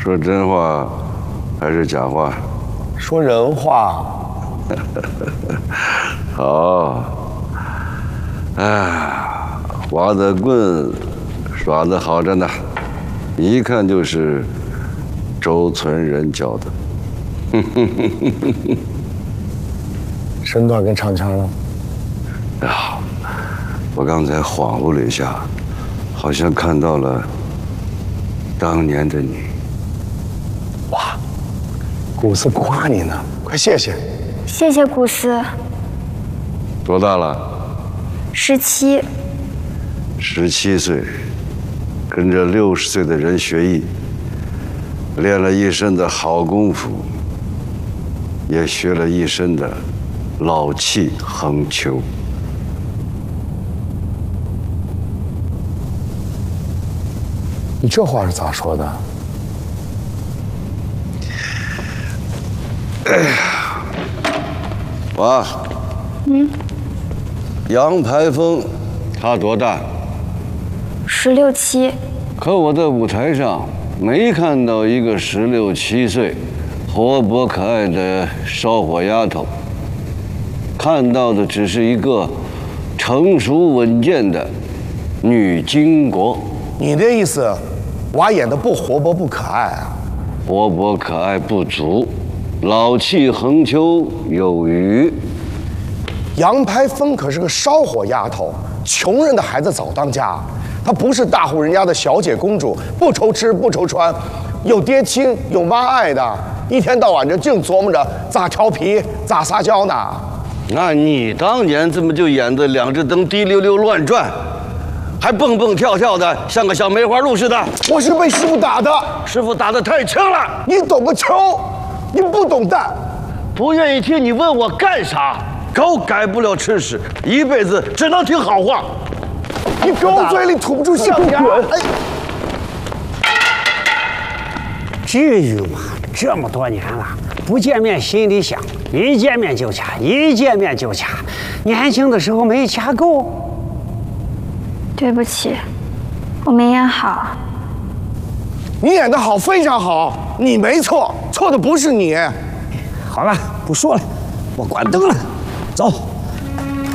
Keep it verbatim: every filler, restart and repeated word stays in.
说真话还是假话？ 说人话。 好。哎，花的棍耍得好着呢，一看就是周村人教的。 身段跟唱腔呢？ 啊，我刚才恍惚了一下，好像看到了当年的你。 哇，古斯夸你呢，快谢谢。 谢谢古斯。 多大了？ 十七。 十七岁，跟着六十岁的人学艺，练了一身的好功夫，也学了一身的老气横秋。 你这话是咋说的？ 哎呀，娃， 嗯， 杨排风，他多大？ 十六七。 可我在舞台上没看到一个十六七岁、活泼可爱的烧火丫头，看到的只是一个成熟稳健的女巾帼。 你的意思，娃演的不活泼不可爱啊？ 活泼可爱不足，老气横秋有余。 杨排风可是个烧火丫头，穷人的孩子早当家。她不是大户人家的小姐公主，不愁吃不愁穿，有爹亲有妈爱的，一天到晚就净琢磨着咋调皮咋撒娇呢。 那你当年怎么就演的两只灯滴溜溜乱转，还蹦蹦跳跳的，像个小梅花鹿似的？ 我是被师傅打的， 师傅打得太轻了。 你懂个球，你不懂蛋。 不愿意听你问我干啥？狗改不了吃屎，一辈子只能听好话。 你狗嘴里吐不出象牙。哎， 至于吗？这么多年了，不见面心里想，一见面就掐，一见面就掐。年轻的时候没掐够。 对不起，我没演好。 你演得好，非常好，你没错，错的不是你。 好了，不说了，我关灯了，走。